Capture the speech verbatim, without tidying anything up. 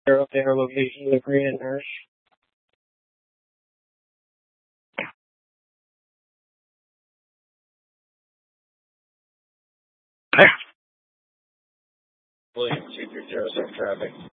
Zero their location of the Korean nurse. William two three zero six traffic.